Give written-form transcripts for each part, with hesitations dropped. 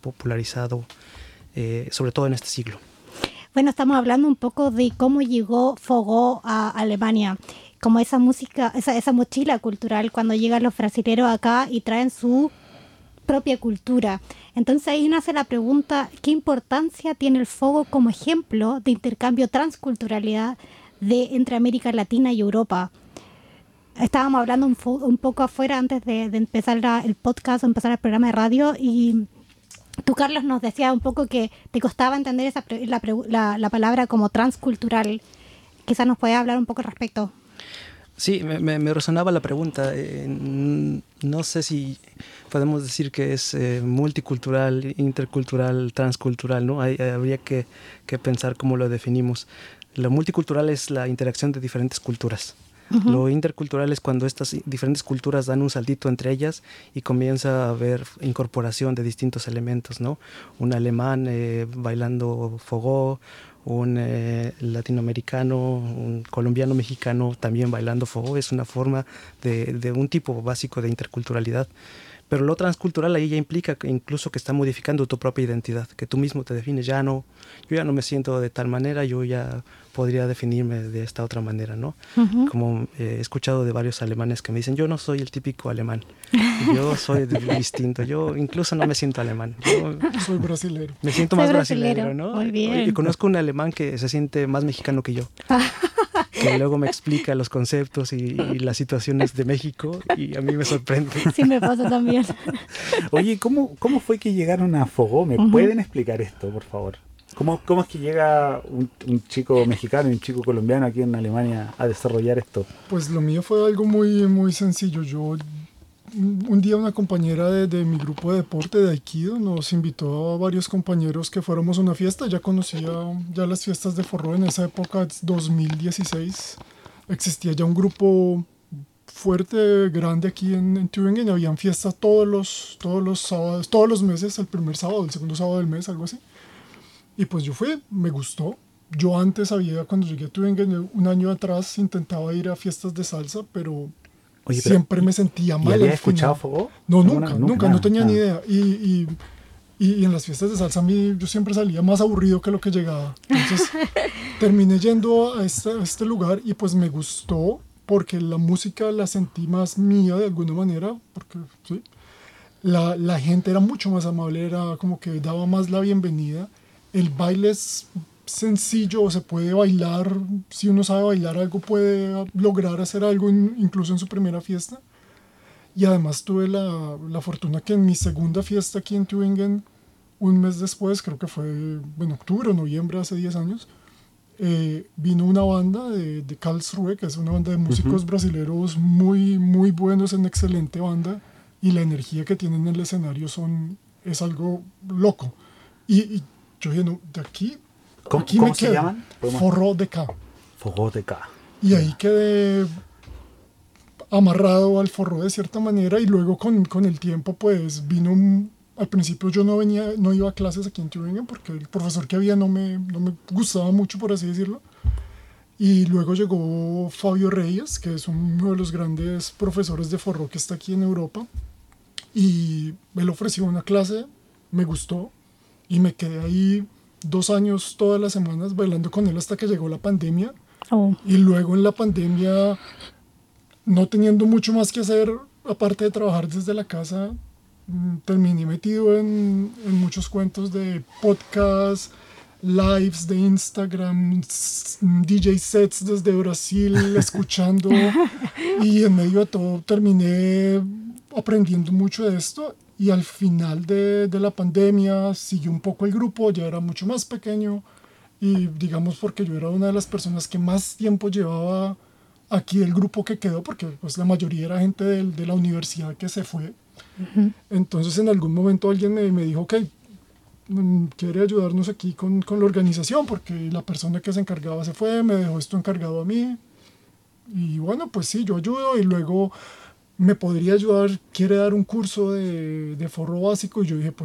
popularizado, sobre todo en este siglo. Bueno, estamos hablando un poco de cómo llegó Fogó a Alemania, como esa música, esa mochila cultural cuando llegan los brasileros acá y traen su propia cultura. Entonces ahí nace la pregunta, ¿qué importancia tiene el Fogo como ejemplo de intercambio transculturalidad entre América Latina y Europa? Estábamos hablando un poco afuera antes de empezar el podcast, empezar el programa de radio, y tú, Carlos, nos decías un poco que te costaba entender la palabra como transcultural. Quizás nos puedes hablar un poco al respecto. Sí, me resonaba la pregunta. No sé si podemos decir que es multicultural, intercultural, transcultural, ¿no? Habría que pensar cómo lo definimos. Lo multicultural es la interacción de diferentes culturas. Uh-huh. Lo intercultural es cuando estas diferentes culturas dan un saltito entre ellas y comienza a haber incorporación de distintos elementos, ¿no? Un alemán bailando fogó, un latinoamericano, un colombiano mexicano también bailando fogó. Es una forma de un tipo básico de interculturalidad. Pero lo transcultural ahí ya implica que incluso que está modificando tu propia identidad, que tú mismo te defines. Yo ya no me siento de tal manera, yo ya podría definirme de esta otra manera, ¿no? Uh-huh. Como he escuchado de varios alemanes que me dicen, yo no soy el típico alemán, yo soy distinto, yo incluso no me siento alemán. Yo soy brasilero. Me siento más brasilero, ¿no? Muy bien. Y conozco un alemán que se siente más mexicano que yo. Que luego me explica los conceptos y las situaciones de México y a mí me sorprende. Sí, me pasa también. Oye, ¿cómo fue que llegaron a Fogó? ¿Me pueden explicar esto, por favor? ¿Cómo es que llega un chico mexicano y un chico colombiano aquí en Alemania a desarrollar esto? Pues lo mío fue algo muy, muy sencillo. Un día una compañera de mi grupo de deporte de Aikido nos invitó a varios compañeros que fuéramos a una fiesta. Ya conocía ya las fiestas de Forró en esa época, 2016. Existía ya un grupo fuerte, grande aquí en Tübingen. Habían fiestas todos los sábados, todos los meses, el primer sábado, el segundo sábado del mes, algo así. Y pues yo fui, me gustó. Yo antes cuando llegué a Tübingen, un año atrás, intentaba ir a fiestas de salsa, pero siempre me sentía mal. ¿Y habías escuchado Fogó? No, nunca, no tenía ni idea. Y en las fiestas de salsa a mí yo siempre salía más aburrido que lo que llegaba. Entonces terminé yendo a este lugar y pues me gustó porque la música la sentí más mía de alguna manera, porque sí, la gente era mucho más amable, era como que daba más la bienvenida. El baile es sencillo, se puede bailar, si uno sabe bailar algo puede lograr hacer algo incluso en su primera fiesta. Y además tuve la fortuna que en mi segunda fiesta aquí en Tübingen, un mes después, creo que fue en octubre o noviembre, hace 10 años, vino una banda de Karlsruhe, que es una banda de músicos brasileños muy, muy buenos, en excelente banda, y la energía que tienen en el escenario es algo loco. Y yo dije, no, de aquí ¿Cómo se llaman? Forró de K. Fogó de K. Y ahí quedé amarrado al forró de cierta manera, y luego con el tiempo pues al principio yo no iba a clases aquí en Tübingen porque el profesor que había no me gustaba mucho, por así decirlo. Y luego llegó Fabio Reyes, que es uno de los grandes profesores de forró que está aquí en Europa, y él ofreció una clase, me gustó, y me quedé ahí 2 años todas las semanas bailando con él hasta que llegó la pandemia. Oh. Y luego en la pandemia, no teniendo mucho más que hacer, aparte de trabajar desde la casa, terminé metido en muchos cuentos de podcast, lives de Instagram, DJ sets desde Brasil, escuchando. Y en medio de todo terminé aprendiendo mucho de esto. Y al final de la pandemia siguió un poco el grupo, ya era mucho más pequeño. Y digamos porque yo era una de las personas que más tiempo llevaba aquí del grupo que quedó, porque pues la mayoría era gente de la universidad que se fue. Uh-huh. Entonces en algún momento alguien me dijo, ok, quiere ayudarnos aquí con la organización, porque la persona que se encargaba se fue, me dejó esto encargado a mí. Y bueno, pues sí, yo ayudo, y luego me podría ayudar, quiere dar un curso de forró básico, y yo dije, pues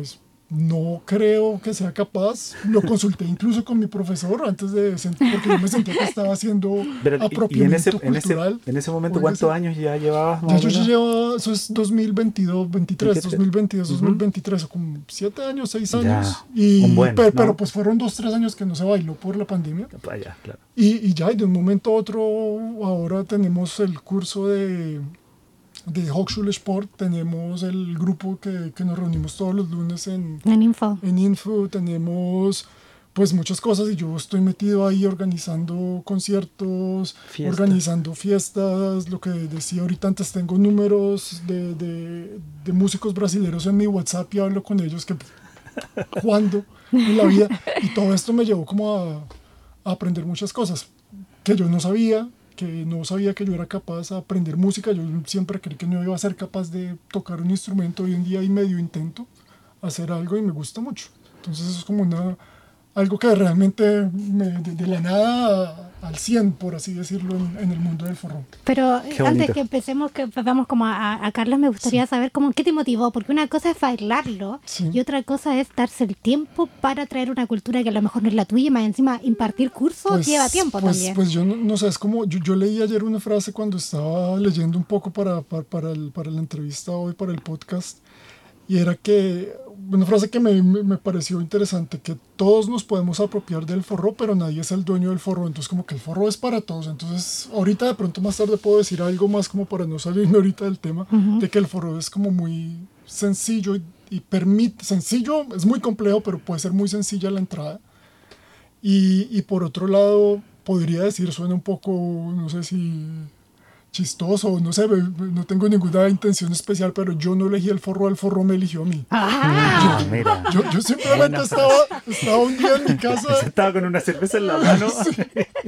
no creo que sea capaz. Lo consulté incluso con mi profesor antes de sentir, porque yo me sentía que estaba haciendo apropiamiento cultural. En ese momento, ¿cuántos años ya llevabas? Yo llevaba, eso es 2022, 23, 2022, 2023, como 7 años, 6 años. Y, pero pues fueron 2, 3 años que no se bailó por la pandemia. Ya, claro. Y ya, de un momento a otro, ahora tenemos el curso de Hochschule Sport, tenemos el grupo que nos reunimos todos los lunes en Info, tenemos pues muchas cosas y yo estoy metido ahí organizando conciertos, organizando fiestas, lo que decía ahorita antes, tengo números de músicos brasileños en mi WhatsApp y hablo con ellos que cuando en la vida, y todo esto me llevó como a aprender muchas cosas que yo no sabía que yo era capaz de aprender música. Yo siempre creí que no iba a ser capaz de tocar un instrumento. Hoy en día y medio intento hacer algo y me gusta mucho. Entonces eso es como algo que realmente de la nada al 100, por así decirlo, en el mundo del forró. Pero antes que empecemos, que vamos como a Carlos, me gustaría saber cómo, qué te motivó, porque una cosa es bailarlo y otra cosa es darse el tiempo para traer una cultura que a lo mejor no es la tuya, y más encima impartir cursos lleva tiempo también. Pues yo no sé, es como, yo leí ayer una frase cuando estaba leyendo un poco para la entrevista hoy, para el podcast, y era que una frase que me pareció interesante, que todos nos podemos apropiar del forró, pero nadie es el dueño del forró. Entonces como que el forró es para todos. Entonces ahorita de pronto más tarde puedo decir algo más como para no salirme ahorita del tema, de que el forró es como muy sencillo y permite, sencillo, es muy complejo, pero puede ser muy sencilla la entrada. Y por otro lado, podría decir, suena un poco, no sé si chistoso, no sé, no tengo ninguna intención especial, pero yo no elegí el forró me eligió a mí. Yo simplemente estaba un día en mi casa. Estaba con una cerveza en la mano. Sí.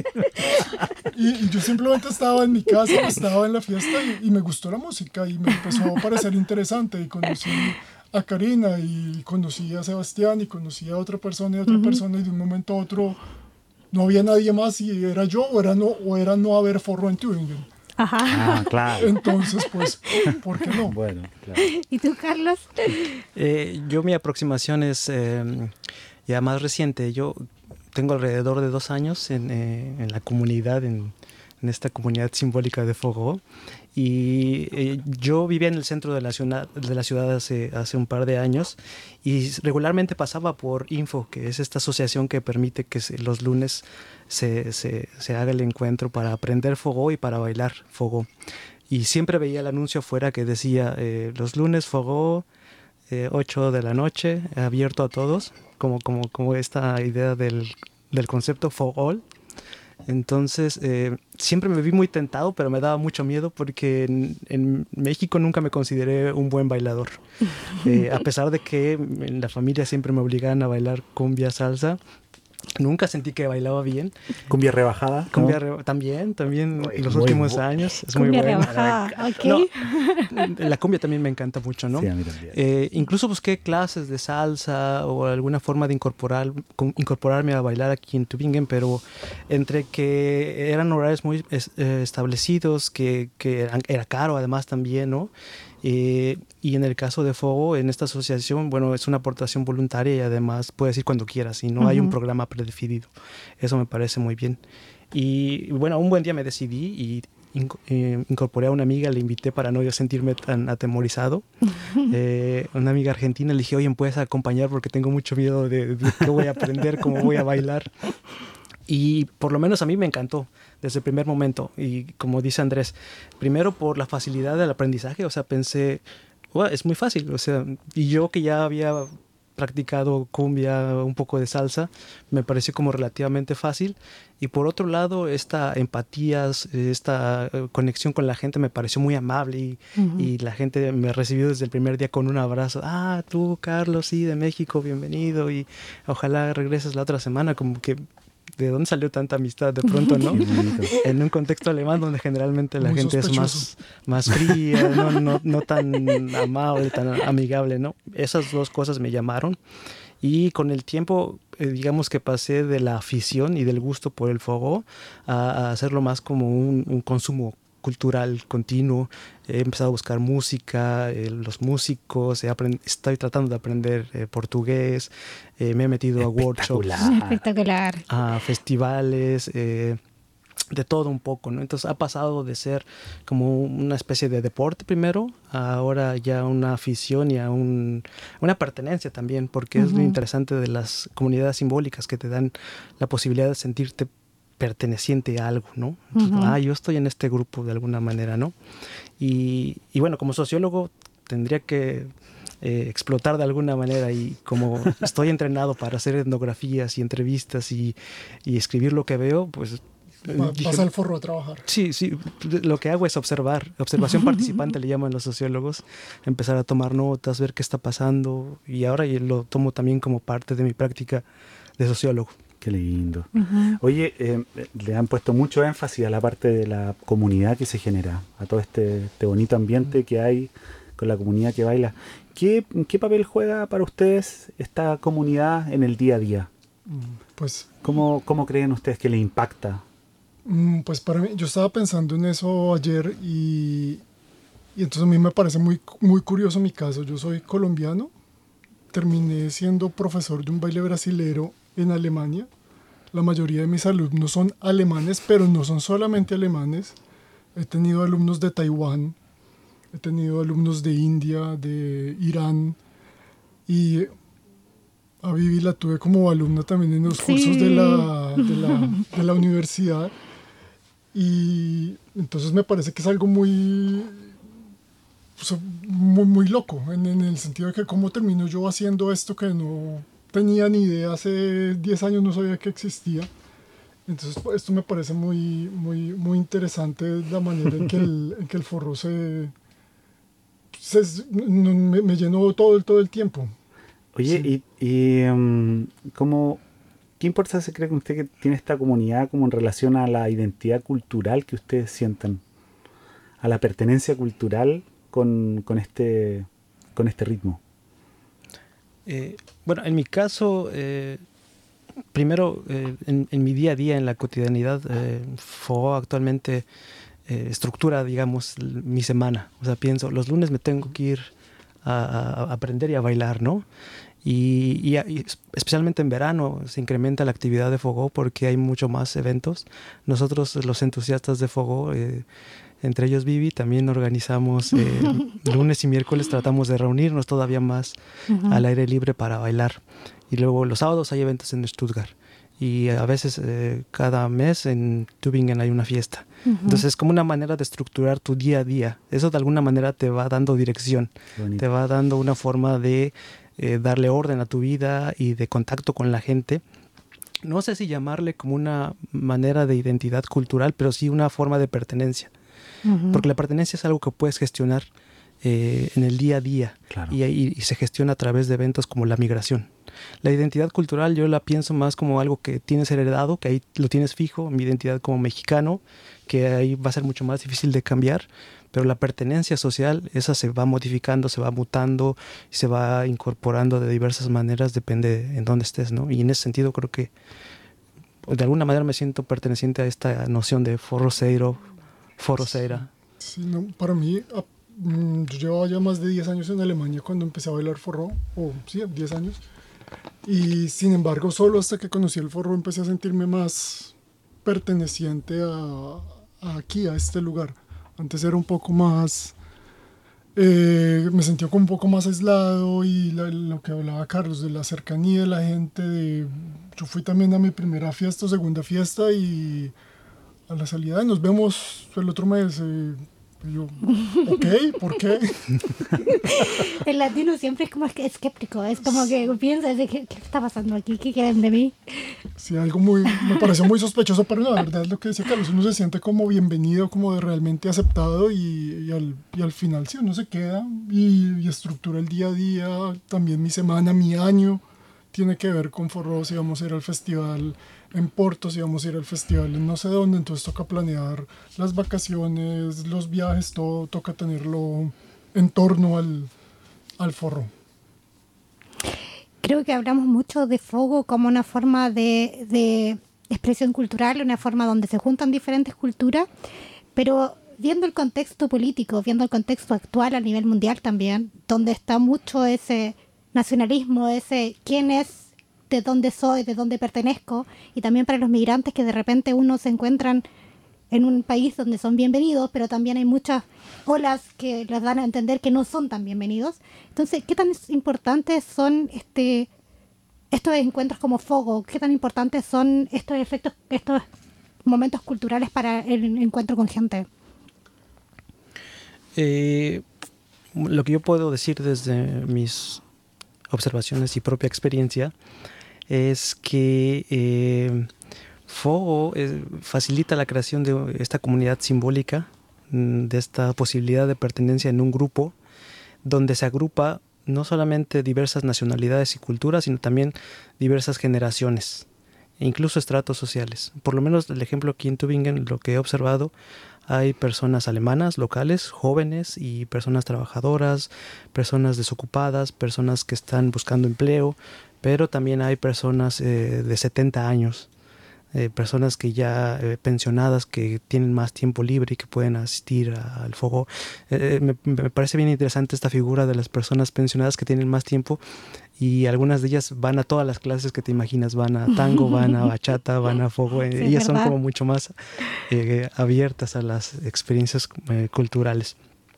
Y yo simplemente estaba en mi casa, estaba en la fiesta y me gustó la música y me empezó a parecer interesante y conocí a Karina y conocí a Sebastián y conocí a otra persona y de un momento a otro no había nadie más y era yo o era no haber forró en Tübingen. Claro. Entonces, pues, ¿por qué no? Bueno, claro. ¿Y tú, Carlos? Yo mi aproximación es ya más reciente. Yo tengo alrededor de 2 años en la comunidad, en esta comunidad simbólica de Fogó. Y yo vivía en el centro de la ciudad hace un par de años y regularmente pasaba por Info, que es esta asociación que permite que los lunes se haga el encuentro para aprender Fogó y para bailar Fogó. Y siempre veía el anuncio afuera que decía los lunes Fogó, 8 de la noche, abierto a todos, como esta idea del concepto Fogol. Entonces, siempre me vi muy tentado, pero me daba mucho miedo porque en México nunca me consideré un buen bailador. A pesar de que en la familia siempre me obligaban a bailar cumbia, salsa, nunca sentí que bailaba bien. ¿Cumbia rebajada? También en los últimos años. Es muy buena. Cumbia rebajada, ok. No, la cumbia también me encanta mucho, ¿no? Sí, a mí también. Incluso busqué clases de salsa o alguna forma de incorporarme a bailar aquí en Tübingen, pero entre que eran horarios muy establecidos, que era caro además también, ¿no? Y en el caso de Fogó, en esta asociación, bueno, es una aportación voluntaria y además puedes ir cuando quieras y no hay un programa predefinido. Eso me parece muy bien. Y bueno, un buen día me decidí y incorporé a una amiga, le invité para no yo sentirme tan atemorizado. Una amiga argentina le dije, oye, ¿me puedes acompañar? Porque tengo mucho miedo de qué voy a aprender, cómo voy a bailar. Y por lo menos a mí me encantó desde el primer momento. Y como dice Andrés, primero por la facilidad del aprendizaje, o sea, pensé, es muy fácil. O sea, y yo que ya había practicado cumbia, un poco de salsa, me pareció como relativamente fácil. Y por otro lado, esta empatía, esta conexión con la gente me pareció muy amable y la gente me recibió desde el primer día con un abrazo. Tú, Carlos, sí, de México, bienvenido y ojalá regreses la otra semana, como que ¿de dónde salió tanta amistad de pronto, no? En un contexto alemán donde generalmente la gente es más fría, no tan amable, tan amigable, ¿no? Esas dos cosas me llamaron y con el tiempo, digamos que pasé de la afición y del gusto por el Fogó a hacerlo más como un consumo cultural continuo. He empezado a buscar música, los músicos, estoy tratando de aprender portugués, me he metido a workshops, Espectacular. a festivales, de todo un poco, ¿no? Entonces ha pasado de ser como una especie de deporte primero, a ahora ya una afición y a una pertenencia también, porque es lo interesante de las comunidades simbólicas que te dan la posibilidad de sentirte perteneciente a algo, ¿no? Entonces, yo estoy en este grupo de alguna manera, ¿no? Y bueno, como sociólogo tendría que explotar de alguna manera, y como estoy entrenado para hacer etnografías y entrevistas y escribir lo que veo, pues Vas al forro a trabajar. Sí, lo que hago es observación participante le llaman los sociólogos, empezar a tomar notas, ver qué está pasando, y ahora lo tomo también como parte de mi práctica de sociólogo. Qué lindo. Oye, le han puesto mucho énfasis a la parte de la comunidad que se genera, a todo este bonito ambiente que hay con la comunidad que baila. ¿Qué papel juega para ustedes esta comunidad en el día a día? Pues, ¿Cómo creen ustedes que le impacta? Pues para mí, yo estaba pensando en eso ayer y entonces a mí me parece muy, muy curioso mi caso. Yo soy colombiano, terminé siendo profesor de un baile brasilero en Alemania. La mayoría de mis alumnos son alemanes, pero no son solamente alemanes. He tenido alumnos de Taiwán, he tenido alumnos de India, de Irán, y a Vivi la tuve como alumna también en los cursos de la universidad. Y entonces me parece que es algo muy, muy, muy loco, en el sentido de que cómo termino yo haciendo esto que no tenía ni idea, hace 10 años no sabía que existía. Entonces esto me parece muy, muy, muy interesante, la manera en que el forro me llenó todo el tiempo. Oye, sí. ¿Qué importancia cree usted que tiene esta comunidad como en relación a la identidad cultural que ustedes sientan? A la pertenencia cultural con este ritmo. Bueno, en mi caso, primero, en mi día a día, en la cotidianidad, FOGO actualmente estructura, digamos, mi semana. O sea, pienso, los lunes me tengo que ir a aprender y a bailar, ¿no? Y especialmente en verano se incrementa la actividad de FOGO porque hay mucho más eventos. Nosotros, los entusiastas de FOGO, entre ellos Vivi, también organizamos lunes y miércoles, tratamos de reunirnos todavía más al aire libre para bailar. Y luego los sábados hay eventos en Stuttgart. Y a veces cada mes en Tübingen hay una fiesta. Entonces es como una manera de estructurar tu día a día. Eso de alguna manera te va dando dirección, te va dando una forma de darle orden a tu vida y de contacto con la gente. No sé si llamarle como una manera de identidad cultural, pero sí una forma de pertenencia. Porque la pertenencia es algo que puedes gestionar en el día a día. Claro. Y se gestiona a través de eventos como la migración. La identidad cultural yo la pienso más como algo que tienes heredado, que ahí lo tienes fijo, mi identidad como mexicano, que ahí va a ser mucho más difícil de cambiar, pero la pertenencia social, esa se va modificando, se va mutando, se va incorporando de diversas maneras, depende en dónde estés, ¿no? Y en ese sentido creo que de alguna manera me siento perteneciente a esta noción de forroceiro, forroceira. Sí, no, para mí, yo llevaba ya más de 10 años en Alemania cuando empecé a bailar forró, sí, 10 años. Y sin embargo, solo hasta que conocí el forró empecé a sentirme más perteneciente aquí, a este lugar. Antes era un poco más, me sentía como un poco más aislado, y lo que hablaba Carlos de la cercanía de la gente. Yo fui también a mi primera fiesta o segunda fiesta, y a la salida nos vemos el otro mes. Y yo, ok, ¿por qué? El latino siempre es como escéptico, es como que piensa, ¿qué está pasando aquí? ¿Qué quieren de mí? Sí, algo me pareció muy sospechoso, pero la verdad es lo que decía Carlos, uno se siente como bienvenido, como de realmente aceptado, y al final sí, uno se queda y estructura el día a día, también mi semana, mi año, tiene que ver con forró. Si vamos a ir al festival en Porto, si vamos a ir al festival en no sé dónde, entonces toca planear las vacaciones, los viajes, todo toca tenerlo en torno al forró. Creo que hablamos mucho de FOGO como una forma de expresión cultural, una forma donde se juntan diferentes culturas, pero viendo el contexto político, viendo el contexto actual a nivel mundial también, donde está mucho ese nacionalismo, ese quién es, de dónde soy, de dónde pertenezco, y también para los migrantes que de repente uno se encuentran en un país donde son bienvenidos, pero también hay muchas olas que les dan a entender que no son tan bienvenidos. Entonces, ¿qué tan importantes son estos encuentros como Fogo? ¿Qué tan importantes son estos efectos, estos momentos culturales para el encuentro con gente? Lo que yo puedo decir desde mis observaciones y propia experiencia es que Fogo facilita la creación de esta comunidad simbólica, de esta posibilidad de pertenencia en un grupo donde se agrupa no solamente diversas nacionalidades y culturas, sino también diversas generaciones e incluso estratos sociales. Por lo menos el ejemplo aquí en Tübingen, lo que he observado, hay personas alemanas, locales, jóvenes y personas trabajadoras, personas desocupadas, personas que están buscando empleo, pero también hay personas de 70 años, personas que ya pensionadas, que tienen más tiempo libre y que pueden asistir al Fogo. Me parece bien interesante esta figura de las personas pensionadas que tienen más tiempo, y algunas de ellas van a todas las clases que te imaginas, van a tango, van a bachata, van a Fogo. Sí, ellas son ¿verdad? como mucho más abiertas a las experiencias culturales.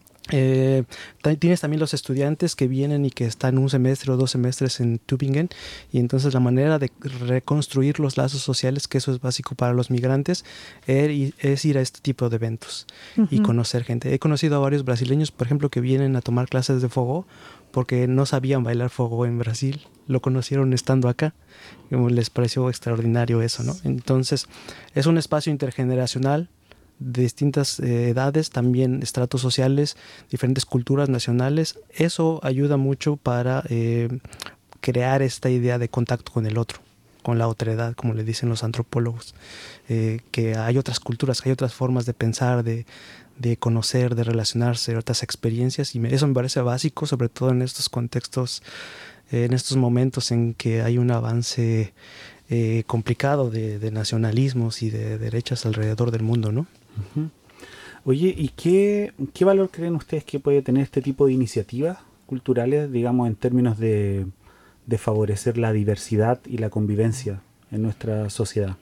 Tienes también los estudiantes que vienen y que están un semestre o 2 semestres en Tübingen, y entonces la manera de reconstruir los lazos sociales, que eso es básico para los migrantes, es ir a este tipo de eventos y conocer gente. He conocido a varios brasileños, por ejemplo, que vienen a tomar clases de Fogo porque no sabían bailar Fogo en Brasil, lo conocieron estando acá, les pareció extraordinario eso, ¿no? Entonces es un espacio intergeneracional de distintas edades, también estratos sociales, diferentes culturas nacionales. Eso ayuda mucho para crear esta idea de contacto con el otro, con la otredad, como le dicen los antropólogos, que hay otras culturas, hay otras formas de pensar, de conocer, de relacionarse, otras experiencias, y eso me parece básico, sobre todo en estos contextos, en estos momentos en que hay un avance complicado de nacionalismos y de derechas alrededor del mundo, ¿no? Uh-huh. Oye, ¿y qué valor creen ustedes que puede tener este tipo de iniciativas culturales, digamos, en términos de favorecer la diversidad y la convivencia en nuestra sociedad?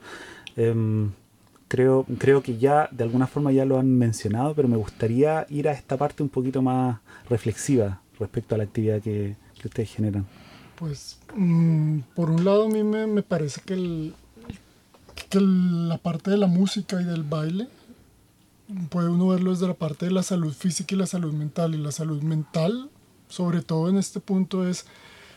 Creo que ya de alguna forma ya lo han mencionado, pero me gustaría ir a esta parte un poquito más reflexiva respecto a la actividad que ustedes generan. Pues, por un lado, a mí me parece que la parte de la música y del baile puede uno verlo desde la parte de la salud física y la salud mental. Y la salud mental, sobre todo en este punto, es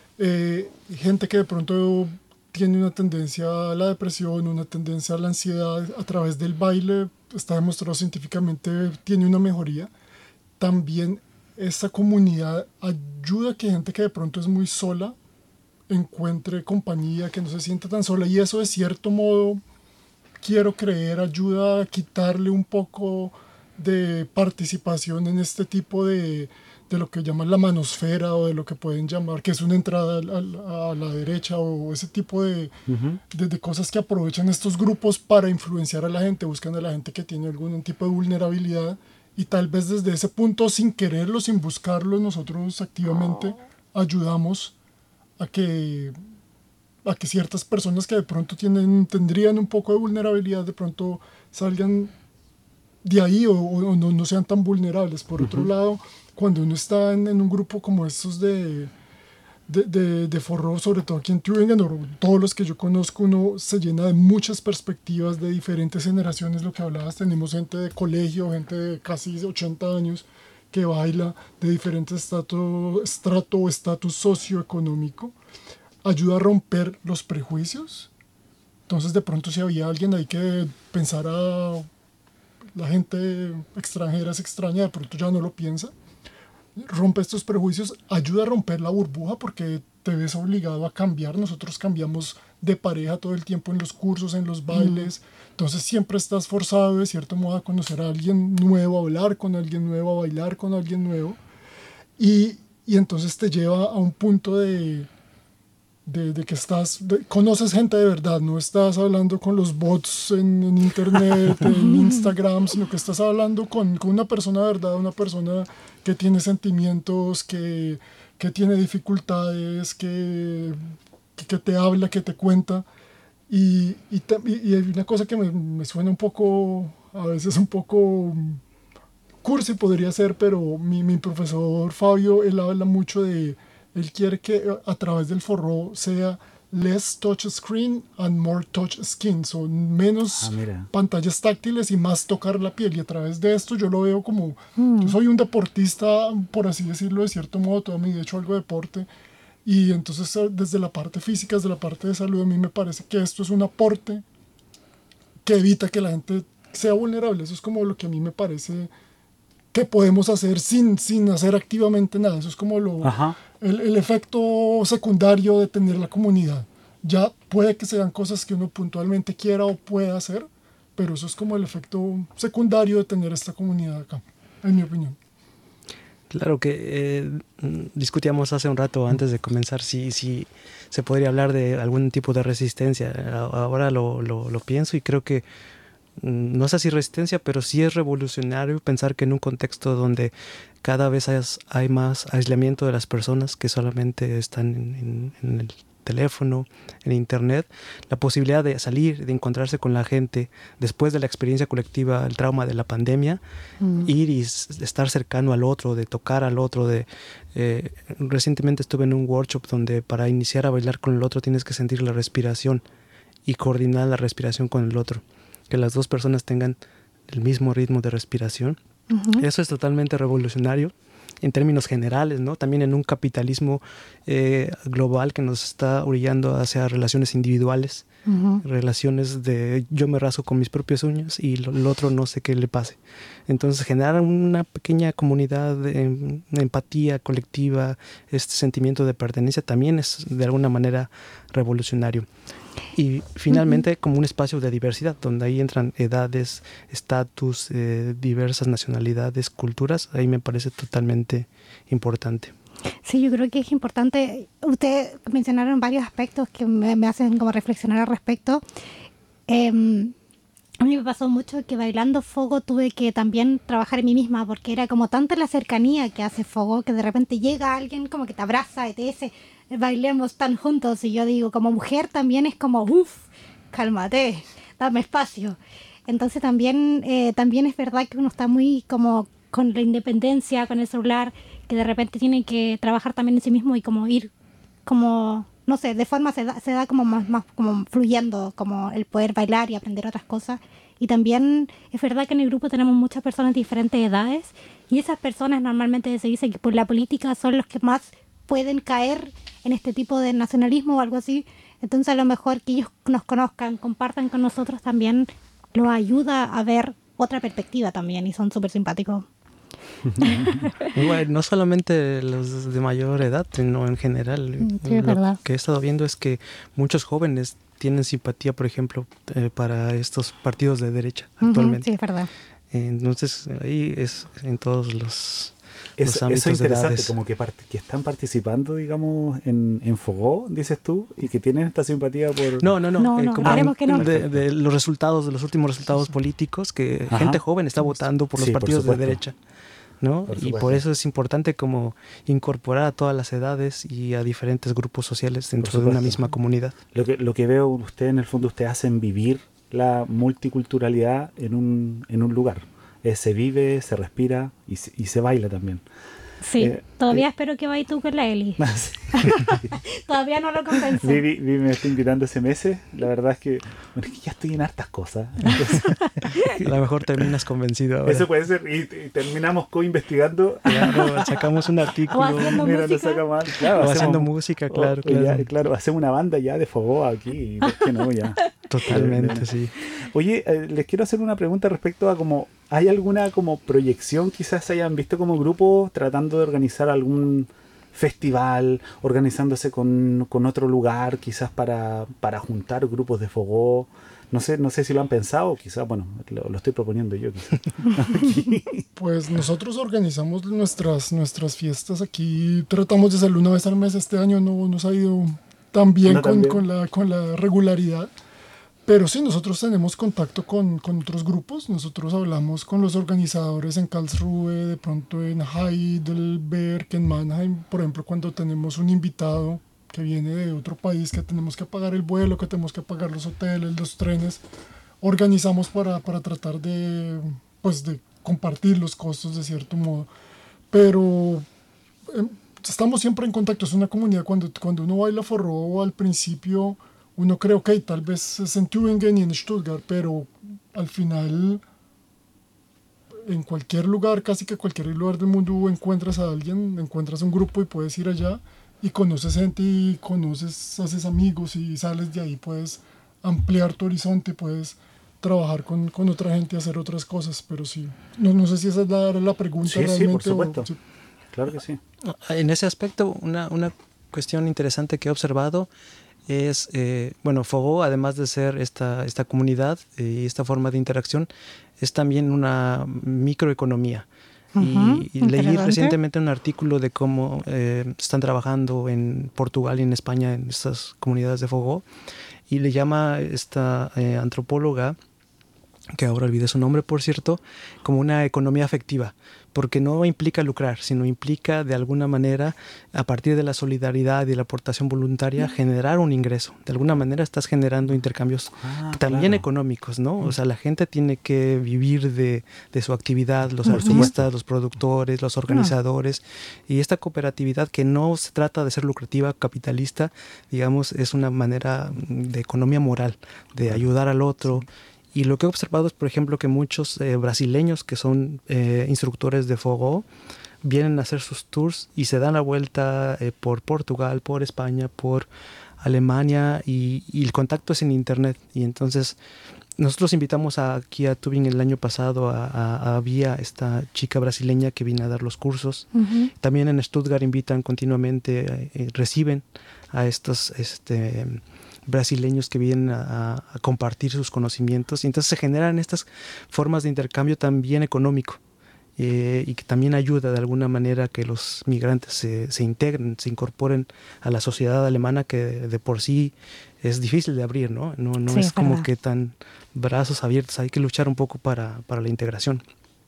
gente que de pronto tiene una tendencia a la depresión, una tendencia a la ansiedad. A través del baile, está demostrado científicamente, tiene una mejoría. También esa comunidad ayuda a que gente que de pronto es muy sola encuentre compañía, que no se sienta tan sola, y eso de cierto modo, quiero creer, ayuda a quitarle un poco de participación en este tipo de lo que llaman la manosfera, o de lo que pueden llamar, que es una entrada a la derecha, o ese tipo de cosas que aprovechan estos grupos para influenciar a la gente, buscan a la gente que tiene algún tipo de vulnerabilidad, y tal vez desde ese punto, sin quererlo, sin buscarlo, nosotros activamente ayudamos a que ciertas personas que de pronto tendrían un poco de vulnerabilidad, de pronto salgan de ahí, o no sean tan vulnerables. Por otro lado, cuando uno está en un grupo como estos de forró, sobre todo aquí en Tübingen, o todos los que yo conozco, uno se llena de muchas perspectivas de diferentes generaciones. Lo que hablabas, tenemos gente de colegio, gente de casi 80 años que baila, de diferentes estrato o estatus socioeconómico. Ayuda a romper los prejuicios. Entonces, de pronto, si había alguien ahí que pensara la gente extranjera es extraña, de pronto ya no lo piensa. Rompe estos prejuicios, ayuda a romper la burbuja, porque te ves obligado a cambiar. Nosotros cambiamos de pareja todo el tiempo en los cursos, en los bailes. Entonces siempre estás forzado de cierto modo a conocer a alguien nuevo, a hablar con alguien nuevo, a bailar con alguien nuevo. Y entonces te lleva a un punto de de que conoces gente de verdad, no estás hablando con los bots en internet, en Instagram, sino que estás hablando con una persona de verdad, una persona que tiene sentimientos, que tiene dificultades, que te habla, que te cuenta. Y una cosa que me suena un poco, a veces un poco cursi podría ser, pero mi profesor Fabio, él habla mucho él quiere que a través del forró sea less touch screen and more touch skin, son menos pantallas táctiles y más tocar la piel, y a través de esto yo lo veo como, yo soy un deportista, por así decirlo, de cierto modo, toda mi vida he hecho algo de deporte, y entonces desde la parte física, desde la parte de salud, a mí me parece que esto es un aporte que evita que la gente sea vulnerable. Eso es como lo que a mí me parece que podemos hacer sin hacer activamente nada. Eso es como el efecto secundario de tener la comunidad. Ya puede que sean cosas que uno puntualmente quiera o pueda hacer, pero eso es como el efecto secundario de tener esta comunidad acá, en mi opinión. Claro que discutíamos hace un rato antes de comenzar si se podría hablar de algún tipo de resistencia. Ahora lo pienso y creo que no sé si resistencia, pero sí es revolucionario pensar que en un contexto donde cada vez hay más aislamiento de las personas que solamente están en el teléfono, en internet, la posibilidad de salir, de encontrarse con la gente después de la experiencia colectiva, el trauma de la pandemia, ir y estar cercano al otro, de tocar al otro. Recientemente estuve en un workshop donde para iniciar a bailar con el otro tienes que sentir la respiración y coordinar la respiración con el otro, que las dos personas tengan el mismo ritmo de respiración. Eso es totalmente revolucionario en términos generales, ¿no? También en un capitalismo global que nos está orillando hacia relaciones individuales, relaciones de yo me rasgo con mis propias uñas y el otro no sé qué le pase. Entonces generar una pequeña comunidad de empatía colectiva, este sentimiento de pertenencia también es de alguna manera revolucionario. Y finalmente como un espacio de diversidad, donde ahí entran edades, estatus, diversas nacionalidades, culturas, ahí me parece totalmente importante. Sí, yo creo que es importante. Ustedes mencionaron varios aspectos que me hacen como reflexionar al respecto. A mí me pasó mucho que bailando Fogo tuve que también trabajar en mí misma, porque era como tanta la cercanía que hace Fogo que de repente llega alguien como que te abraza y te dice bailemos tan juntos, y yo digo como mujer también es como cálmate, dame espacio. Entonces también es verdad que uno está muy como con la independencia, con el celular, que de repente tiene que trabajar también en sí mismo y como ir como, no sé, de forma se da como más como fluyendo, como el poder bailar y aprender otras cosas. Y también es verdad que en el grupo tenemos muchas personas de diferentes edades, y esas personas normalmente se dice que por la política son los que más pueden caer en este tipo de nacionalismo o algo así. Entonces a lo mejor que ellos nos conozcan, compartan con nosotros también los ayuda a ver otra perspectiva también, y son súper simpáticos. Bueno, no solamente los de mayor edad, sino en general. Sí, es verdad. Lo que he estado viendo es que muchos jóvenes tienen simpatía, por ejemplo, para estos partidos de derecha actualmente. Sí, es verdad. Entonces ahí es en todos los Eso es ámbitos de interesante, edades. como que están participando, digamos, en Fogó, dices tú, y que tienen esta simpatía por... No, haremos que no. De los resultados, de los últimos resultados políticos, que gente joven está votando por los partidos de derecha, ¿no? Y por eso es importante como incorporar a todas las edades y a diferentes grupos sociales dentro de una misma comunidad. Lo que veo usted, en el fondo, usted hacen vivir la multiculturalidad en un lugar. Se vive, se respira y se baila también. Sí, todavía espero que vayas tú con la Eli. Todavía no lo convencí. Vivi me está invitando ese mes. La verdad es que ya estoy en hartas cosas. Entonces, a lo mejor terminas convencido ahora. Eso puede ser, y terminamos co-investigando. Claro, sacamos un artículo. O haciendo música. Saca mal. Claro, haciendo música, claro. Claro, hacemos una banda ya de Fogó aquí. ¿Por qué no? Ya. Totalmente, sí. Oye, les quiero hacer una pregunta respecto a como, ¿hay alguna como proyección quizás hayan visto como grupo tratando de organizar algún festival, organizándose con otro lugar quizás para juntar grupos de Fogó? No sé si lo han pensado, quizás, bueno, lo estoy proponiendo yo quizás. Pues nosotros organizamos nuestras fiestas aquí, tratamos de hacerlo una vez al mes. Este año no nos ha ido también No tan bien. con la regularidad. Pero sí, nosotros tenemos contacto con otros grupos. Nosotros hablamos con los organizadores en Karlsruhe, de pronto en Heidelberg, en Mannheim. Por ejemplo, cuando tenemos un invitado que viene de otro país, que tenemos que pagar el vuelo, que tenemos que pagar los hoteles, los trenes, organizamos para tratar de, pues, de compartir los costos de cierto modo. Pero estamos siempre en contacto. Es una comunidad. Cuando uno baila forró al principio, uno cree, ok, tal vez es en Tübingen y en Stuttgart, pero al final, en cualquier lugar, casi que cualquier lugar del mundo, encuentras a alguien, encuentras un grupo y puedes ir allá y conoces gente y haces amigos y sales de ahí, puedes ampliar tu horizonte, puedes trabajar con otra gente y hacer otras cosas, pero sí. No sé si esa es la pregunta Sí, realmente. sí, por supuesto. Sí. Claro que sí. En ese aspecto, una cuestión interesante que he observado es, bueno, Fogó, además de ser esta comunidad y esta forma de interacción, es también una microeconomía. Y leí recientemente un artículo de cómo están trabajando en Portugal y en España en estas comunidades de Fogó, y le llama esta antropóloga, que ahora olvidé su nombre, por cierto, como una economía afectiva, porque no implica lucrar, sino implica de alguna manera, a partir de la solidaridad y la aportación voluntaria, generar un ingreso. De alguna manera estás generando intercambios también económicos, ¿no? O sea, la gente tiene que vivir de su actividad, los artistas, los productores, los organizadores, y esta cooperatividad, que no se trata de ser lucrativa, capitalista, digamos, es una manera de economía moral, de ayudar al otro. Y lo que he observado es, por ejemplo, que muchos brasileños que son instructores de Fogó vienen a hacer sus tours y se dan la vuelta por Portugal, por España, por Alemania, y el contacto es en internet. Y entonces nosotros invitamos aquí a Tübingen el año pasado a Vía, esta chica brasileña que viene a dar los cursos. También en Stuttgart invitan continuamente, reciben a estos brasileños que vienen a compartir sus conocimientos, y entonces se generan estas formas de intercambio también económico, y que también ayuda de alguna manera a que los migrantes se integren, se incorporen a la sociedad alemana, que de por sí es difícil de abrir, ¿no? No sí, es como que tan brazos abiertos, hay que luchar un poco para la integración.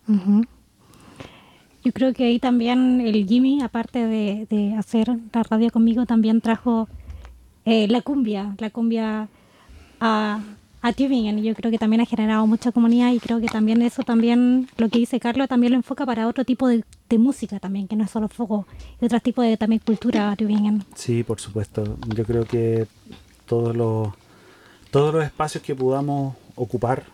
Yo creo que ahí también el Jimmy, aparte de hacer la radio conmigo, también trajo la cumbia a Tübingen. Yo creo que también ha generado mucha comunidad, y creo que también eso, también lo que dice Carlos, también lo enfoca para otro tipo de música también, que no es solo Fogó, y otro tipo de también cultura Tübingen. Sí, por supuesto. Yo creo que todos los espacios que podamos ocupar,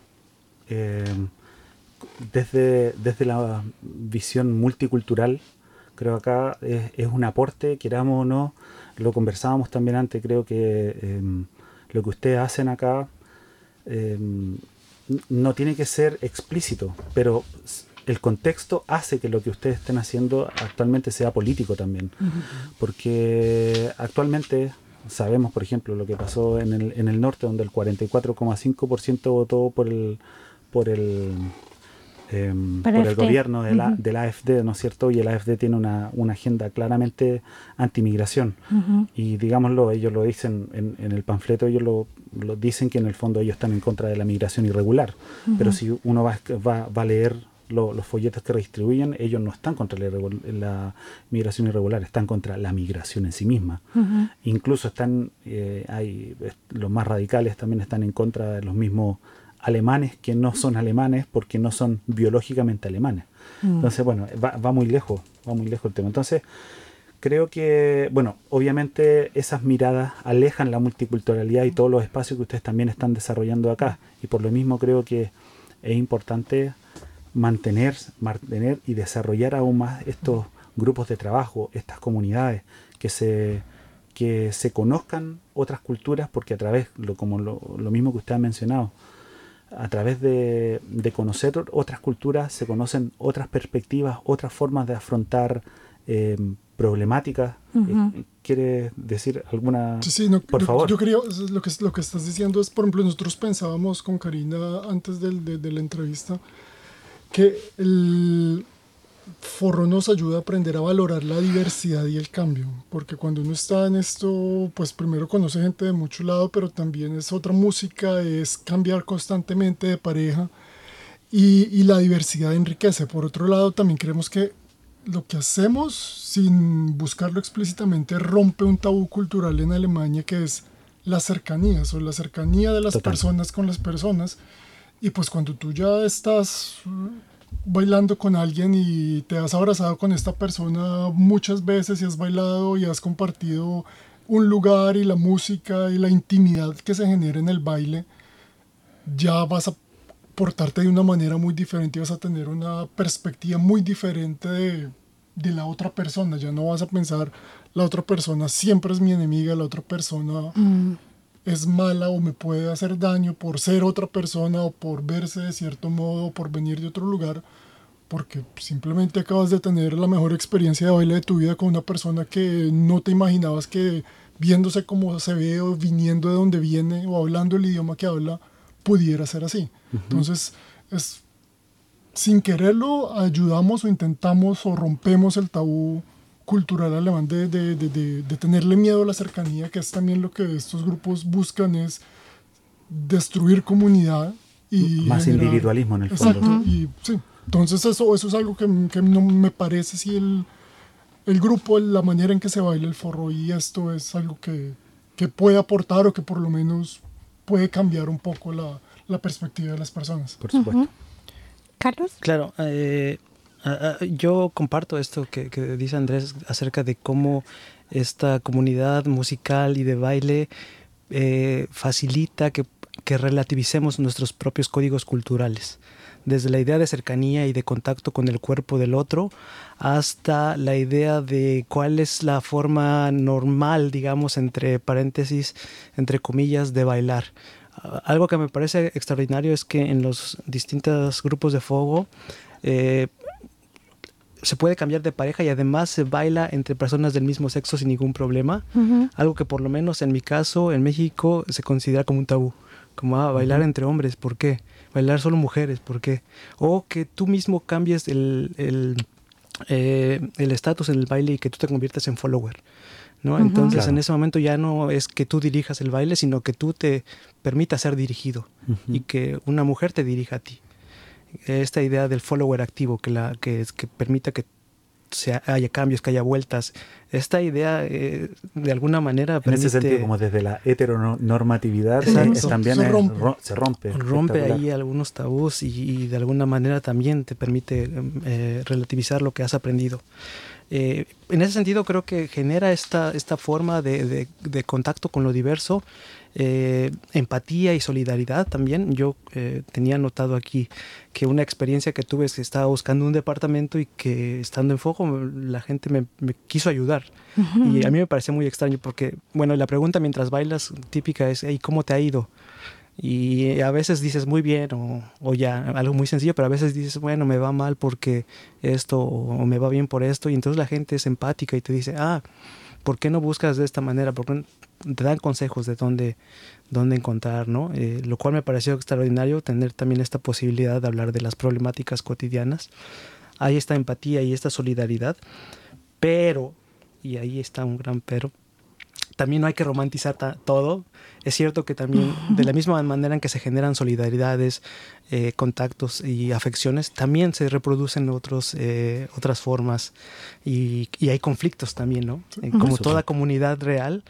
desde la visión multicultural, creo que acá es un aporte, queramos o no. Lo conversábamos también antes, creo que lo que ustedes hacen acá no tiene que ser explícito, pero el contexto hace que lo que ustedes estén haciendo actualmente sea político también. Porque actualmente sabemos, por ejemplo, lo que pasó en el norte, donde el 44,5% votó por el gobierno del AfD, ¿no es cierto? Y el AfD tiene una agenda claramente antimigración. Y digámoslo, ellos lo dicen en el panfleto, ellos lo dicen que en el fondo ellos están en contra de la migración irregular. Pero si uno va a leer los folletos que redistribuyen, ellos no están contra la migración irregular, están contra la migración en sí misma. Incluso están, los más radicales también están en contra de los mismos alemanes que no son alemanes porque no son biológicamente alemanes. Entonces, bueno, va muy lejos el tema. Entonces, creo que, bueno, obviamente esas miradas alejan la multiculturalidad y todos los espacios que ustedes también están desarrollando acá. Y por lo mismo creo que es importante mantener y desarrollar aún más estos grupos de trabajo, estas comunidades, que se conozcan otras culturas, porque a través, como lo mismo que usted ha mencionado, a través de conocer otras culturas se conocen otras perspectivas, otras formas de afrontar problemáticas. ¿Quiere decir alguna? Sí, por favor. Yo quería, lo que estás diciendo es, por ejemplo, nosotros pensábamos con Karina antes de la entrevista que Forró nos ayuda a aprender a valorar la diversidad y el cambio, porque cuando uno está en esto, pues primero conoce gente de mucho lado, pero también es otra música, es cambiar constantemente de pareja y la diversidad enriquece. Por otro lado, también creemos que lo que hacemos, sin buscarlo explícitamente, rompe un tabú cultural en Alemania, que es las cercanías o la cercanía de las personas con las personas. Y pues cuando tú ya estás bailando con alguien y te has abrazado con esta persona muchas veces y has bailado y has compartido un lugar y la música y la intimidad que se genera en el baile, ya vas a portarte de una manera muy diferente y vas a tener una perspectiva muy diferente de la otra persona. Ya no vas a pensar, la otra persona siempre es mi enemiga, la otra persona es mala o me puede hacer daño por ser otra persona o por verse de cierto modo o por venir de otro lugar, porque simplemente acabas de tener la mejor experiencia de baile de tu vida con una persona que no te imaginabas que, viéndose como se ve o viniendo de donde viene o hablando el idioma que habla, pudiera ser así. Entonces, sin quererlo, ayudamos o intentamos o rompemos el tabú cultural alemán de tenerle miedo a la cercanía, que es también lo que estos grupos buscan, es destruir comunidad y más generar individualismo en el fondo. Exacto, y sí. Entonces eso es algo que no me parece, si el grupo, la manera en que se baila el forró, y esto es algo que puede aportar o que por lo menos puede cambiar un poco la perspectiva de las personas. Por supuesto. Carlos. Claro, yo comparto esto que dice Andrés acerca de cómo esta comunidad musical y de baile facilita que relativicemos nuestros propios códigos culturales. Desde la idea de cercanía y de contacto con el cuerpo del otro hasta la idea de cuál es la forma normal, digamos, entre paréntesis, entre comillas, de bailar. Algo que me parece extraordinario es que en los distintos grupos de fuego se puede cambiar de pareja y además se baila entre personas del mismo sexo sin ningún problema. Algo que por lo menos en mi caso, en México, se considera como un tabú. Como bailar entre hombres, ¿por qué? Bailar solo mujeres, ¿por qué? O que tú mismo cambies el estatus en el baile y que tú te conviertas en follower, ¿no? Entonces, claro, en ese momento ya no es que tú dirijas el baile, sino que tú te permitas ser dirigido y que una mujer te dirija a ti. Esta idea del follower activo que permita que haya cambios, que haya vueltas. Esta idea, de alguna manera, permite, en ese sentido, como desde la heteronormatividad, también se rompe. Rompe ahí algunos tabús y de alguna manera también te permite relativizar lo que has aprendido. En ese sentido, creo que genera esta forma de contacto con lo diverso, empatía y solidaridad también. Yo tenía notado aquí que una experiencia que tuve es que estaba buscando un departamento y que estando en Fogo la gente me quiso ayudar. Y a mí me pareció muy extraño porque, bueno, la pregunta mientras bailas típica es: hey, ¿cómo te ha ido? Y a veces dices muy bien o ya, algo muy sencillo, pero a veces dices, bueno, me va mal porque esto o me va bien por esto, y entonces la gente es empática y te dice, ¿por qué no buscas de esta manera? ¿Por qué te dan consejos de dónde encontrar, ¿no? Lo cual me pareció extraordinario, tener también esta posibilidad de hablar de las problemáticas cotidianas. Hay esta empatía y esta solidaridad, pero, y ahí está un gran pero, también no hay que romantizar todo. Es cierto que también, de la misma manera en que se generan solidaridades, contactos y afecciones, también se reproducen otras formas y hay conflictos también, ¿no? Como toda comunidad real,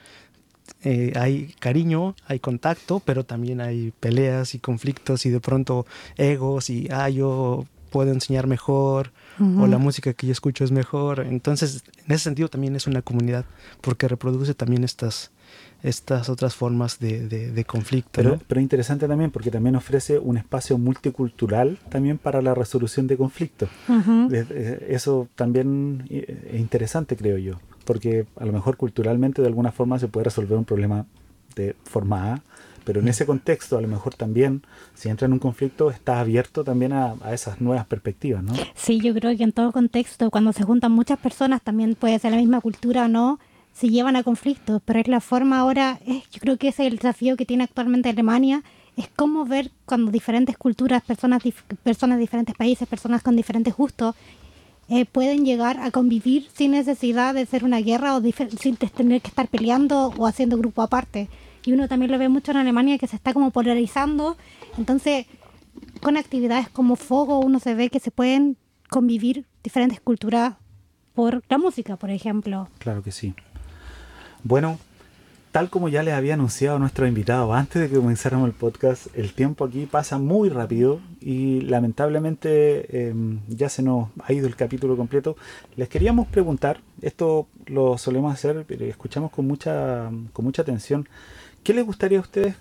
hay cariño, hay contacto, pero también hay peleas y conflictos y de pronto egos y yo puedo enseñar mejor, o la música que yo escucho es mejor. Entonces, en ese sentido también es una comunidad, porque reproduce también estas otras formas de conflicto. Pero interesante también, porque también ofrece un espacio multicultural también para la resolución de conflictos. Eso también es interesante, creo yo, porque a lo mejor culturalmente de alguna forma se puede resolver un problema de forma A, pero en ese contexto a lo mejor también, si entra en un conflicto, está abierto también a esas nuevas perspectivas, ¿no? Sí, yo creo que en todo contexto, cuando se juntan muchas personas, también puede ser la misma cultura o no, se llevan a conflictos, pero es la forma ahora, yo creo que ese es el desafío que tiene actualmente Alemania, es cómo ver cuando diferentes culturas, personas de diferentes países, personas con diferentes gustos, pueden llegar a convivir sin necesidad de ser una guerra o sin tener que estar peleando o haciendo grupo aparte. Y uno también lo ve mucho en Alemania, que se está como polarizando. Entonces, con actividades como Fogo uno se ve que se pueden convivir diferentes culturas por la música, por ejemplo. Claro que sí. Bueno, tal como ya les había anunciado a nuestros invitados antes de que comenzáramos el podcast, el tiempo aquí pasa muy rápido y lamentablemente ya se nos ha ido el capítulo completo. Les queríamos preguntar, esto lo solemos hacer, pero escuchamos con mucha atención. ¿Qué les gustaría a ustedes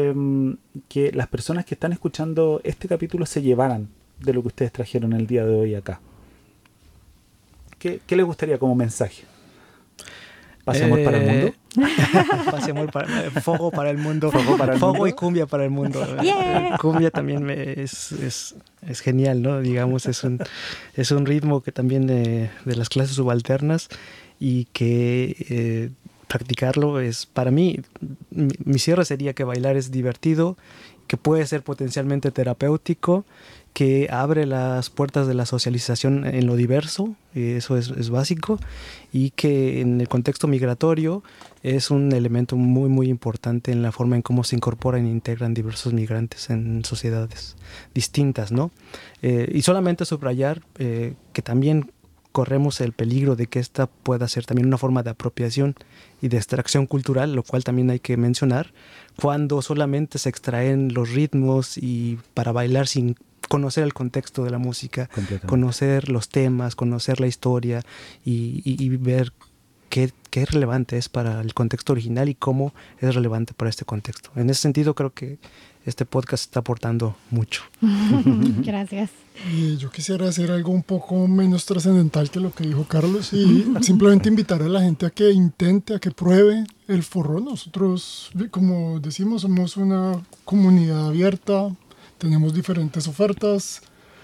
que las personas que están escuchando este capítulo se llevaran de lo que ustedes trajeron el día de hoy acá? ¿Qué les gustaría como mensaje? ¿Paz y amor para el mundo? Paz y amor Fogo para el mundo. Fogo Fogo y cumbia para el mundo. Yeah. Cumbia también es genial, ¿no? Digamos, es un ritmo que también de las clases subalternas y que practicarlo es, para mí, mi cierre sería que bailar es divertido, que puede ser potencialmente terapéutico, que abre las puertas de la socialización en lo diverso, y eso es básico, y que en el contexto migratorio es un elemento muy muy importante en la forma en cómo se incorporan e integran diversos migrantes en sociedades distintas, ¿no? Y solamente subrayar que también corremos el peligro de que esta pueda ser también una forma de apropiación y de extracción cultural, lo cual también hay que mencionar, cuando solamente se extraen los ritmos y para bailar sin conocer el contexto de la música, conocer los temas, conocer la historia y ver qué relevante es para el contexto original y cómo es relevante para este contexto. En ese sentido creo que este podcast está aportando mucho. Gracias. Y yo quisiera hacer algo un poco menos trascendental que lo que dijo Carlos y simplemente invitar a la gente a que intente, a que pruebe el forró. Nosotros, como decimos, somos una comunidad abierta, tenemos diferentes ofertas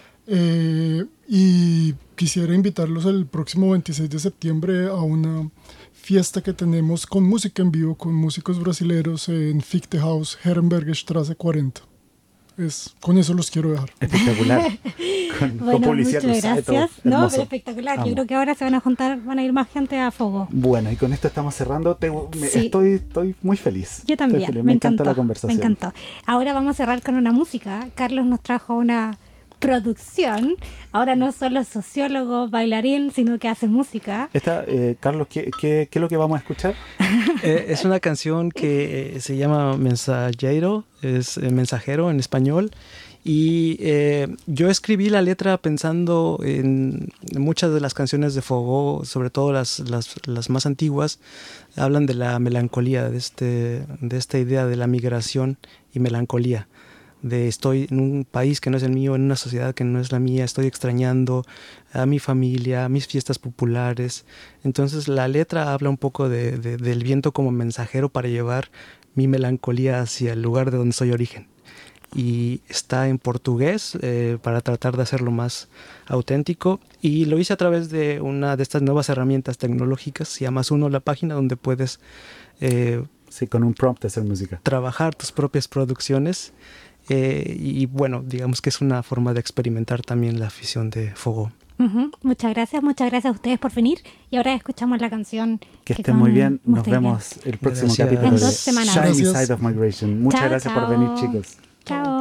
y quisiera invitarlos el próximo 26 de septiembre a una fiesta que tenemos con música en vivo, con músicos brasileños en Fichte House, Herrenbergstraße 40. Con eso los quiero dejar. Espectacular. Bueno, muchas gracias. No, hermoso. pero espectacular. Amo. Yo creo que ahora se van a juntar, van a ir más gente a Fogo. Bueno, y con esto estamos cerrando. Sí. Estoy muy feliz. Yo también. Estoy feliz. Me encanta la conversación. Me encantó. Ahora vamos a cerrar con una música. Carlos nos trajo una producción. Ahora no solo sociólogo, bailarín, sino que hace música. Carlos, ¿qué es lo que vamos a escuchar? Es una canción que se llama Mensajero, es mensajero en español. Y yo escribí la letra pensando en muchas de las canciones de Fogo, sobre todo las más antiguas, hablan de la melancolía, de esta idea de la migración y melancolía. De estoy en un país que no es el mío, en una sociedad que no es la mía, estoy extrañando a mi familia, a mis fiestas populares. Entonces la letra habla un poco del viento como mensajero para llevar mi melancolía hacia el lugar de donde soy origen. Y está en portugués para tratar de hacerlo más auténtico. Y lo hice a través de una de estas nuevas herramientas tecnológicas, se llama Suno, la página donde puedes sí, con un prompt hacer música. Trabajar tus propias producciones. Y bueno, digamos que es una forma de experimentar también la afición de Fogo. Muchas gracias a ustedes por venir y ahora escuchamos la canción. Que estén muy bien, nos vemos el próximo capítulo en de 2 semanas. Shiny Side of Migration. Muchas gracias por venir, chicos. Chao.